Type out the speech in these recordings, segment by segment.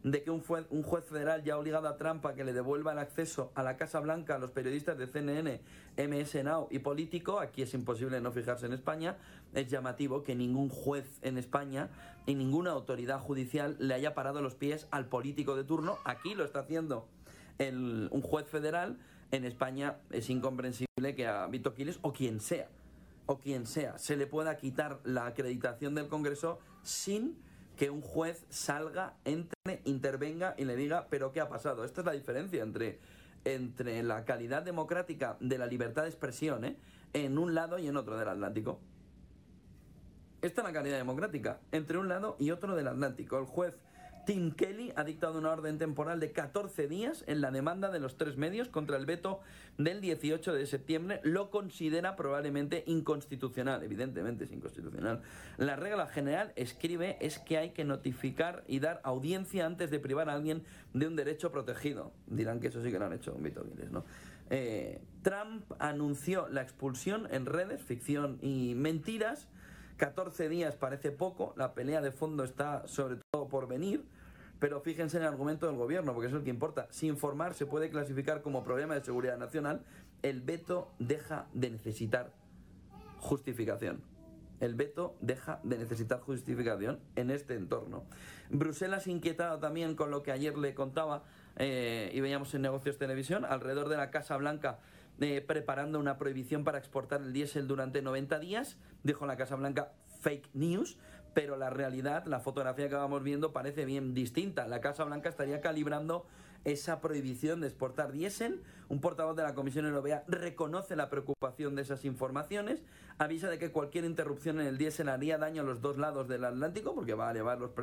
de que un juez federal ya ha obligado a Trump a que le devuelva el acceso a la Casa Blanca a los periodistas de CNN, MS Now y Político. Aquí es imposible no fijarse en España. Es llamativo que ningún juez en España y ninguna autoridad judicial le haya parado los pies al político de turno. Aquí lo está haciendo un juez federal. En España es incomprensible que a Vito Quiles o quien sea se le pueda quitar la acreditación del Congreso sin que un juez salga, entre, intervenga y le diga, pero ¿qué ha pasado? Esta es la diferencia entre la calidad democrática de la libertad de expresión, en un lado y en otro del Atlántico. Esta es la calidad democrática, entre un lado y otro del Atlántico. El juez Tim Kelly ha dictado una orden temporal de 14 días en la demanda de los 3 medios contra el veto del 18 de septiembre. Lo considera probablemente inconstitucional. Evidentemente es inconstitucional. La regla general, escribe, es que hay que notificar y dar audiencia antes de privar a alguien de un derecho protegido. Dirán que eso sí que lo han hecho, Vito Quiles, ¿no? Trump anunció la expulsión en redes, ficción y mentiras. 14 días parece poco, la pelea de fondo está sobre todo por venir, pero fíjense en el argumento del gobierno, porque eso es el que importa. Si informar se puede clasificar como problema de seguridad nacional, el veto deja de necesitar justificación. El veto deja de necesitar justificación en este entorno. Bruselas inquietado también con lo que ayer le contaba y veíamos en Negocios Televisión, alrededor de la Casa Blanca, preparando una prohibición para exportar el diésel durante 90 días. Dijo la Casa Blanca fake news, pero la realidad, la fotografía que vamos viendo parece bien distinta. La Casa Blanca estaría calibrando esa prohibición de exportar diésel. Un portavoz de la Comisión Europea reconoce la preocupación de esas informaciones, avisa de que cualquier interrupción en el diésel haría daño a los dos lados del Atlántico, porque va a elevar los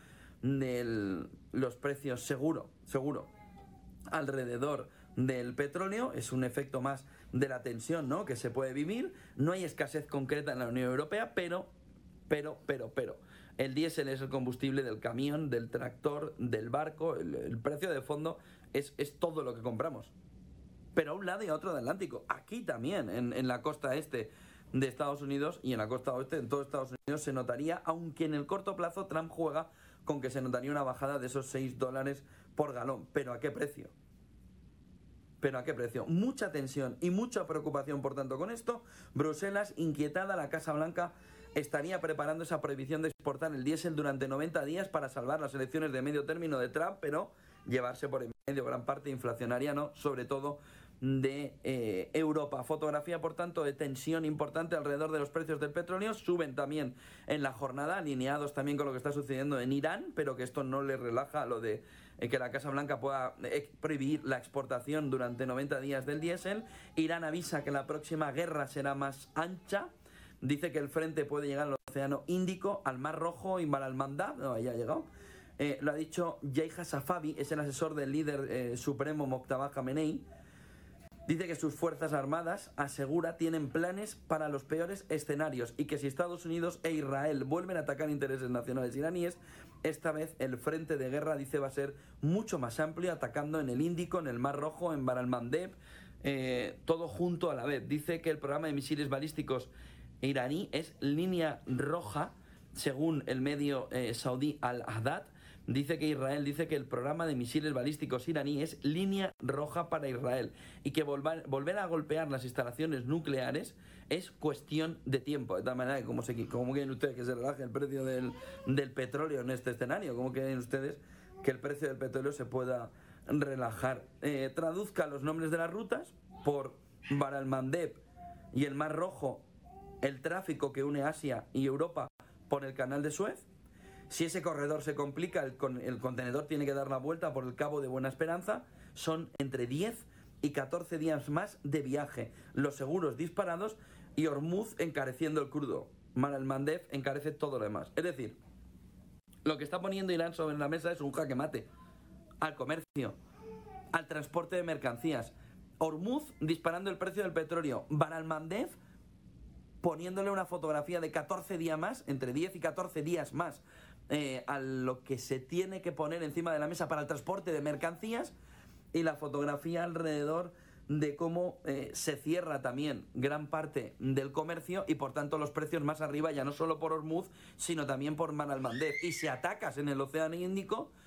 precios seguro alrededor del petróleo. Es un efecto más de la tensión, ¿no?, que se puede vivir. No hay escasez concreta en la Unión Europea, pero el diésel es el combustible del camión, del tractor, del barco. El precio de fondo es todo lo que compramos. Pero a un lado y a otro del Atlántico. Aquí también, en la costa este de Estados Unidos y en la costa oeste, en todo Estados Unidos, se notaría, aunque en el corto plazo Trump juega con que se notaría una bajada de esos $6 por galón. ¿Pero a qué precio? Mucha tensión y mucha preocupación, por tanto, con esto. Bruselas inquietada, la Casa Blanca estaría preparando esa prohibición de exportar el diésel durante 90 días para salvar las elecciones de medio término de Trump, pero llevarse por en medio gran parte inflacionaria, ¿no?, sobre todo de Europa. Fotografía, por tanto, de tensión importante alrededor de los precios del petróleo. Suben también en la jornada, alineados también con lo que está sucediendo en Irán, pero que esto no le relaja lo de que la Casa Blanca pueda prohibir la exportación durante 90 días del diésel. Irán avisa que la próxima guerra será más ancha. Dice que el frente puede llegar al Océano Índico, al Mar Rojo y Bab al-Mandab. No, ya ha llegado. Lo ha dicho Yehia Safavi, es el asesor del líder supremo Mojtaba Khamenei. Dice que sus fuerzas armadas, asegura, tienen planes para los peores escenarios y que si Estados Unidos e Israel vuelven a atacar intereses nacionales iraníes, esta vez el frente de guerra, dice, va a ser mucho más amplio, atacando en el Índico, en el Mar Rojo, en Bab al-Mandeb, todo junto a la vez. Dice que el programa de misiles balísticos iraní es línea roja, según el medio saudí Al-Haddad. Dice que Israel dice que el programa de misiles balísticos iraní es línea roja para Israel y que volver a golpear las instalaciones nucleares es cuestión de tiempo. De tal manera que, ¿cómo quieren ustedes que se relaje el precio del petróleo en este escenario? ¿Cómo quieren ustedes que el precio del petróleo se pueda relajar? Traduzca los nombres de las rutas por Bab al-Mandeb y el Mar Rojo, el tráfico que une Asia y Europa por el canal de Suez. Si ese corredor se complica, el contenedor tiene que dar la vuelta por el Cabo de Buena Esperanza. Son entre 10 y 14 días más de viaje. Los seguros disparados y Hormuz encareciendo el crudo. Bab al-Mandeb encarece todo lo demás. Es decir, lo que está poniendo Irán sobre la mesa es un jaque mate al comercio, al transporte de mercancías. Hormuz disparando el precio del petróleo. Bab al-Mandeb poniéndole una fotografía de 14 días más, entre 10 y 14 días más, a lo que se tiene que poner encima de la mesa para el transporte de mercancías, y la fotografía alrededor de cómo se cierra también gran parte del comercio y por tanto los precios más arriba, ya no solo por Hormuz, sino también por Bab al-Mandeb. Y si atacas en el Océano Índico,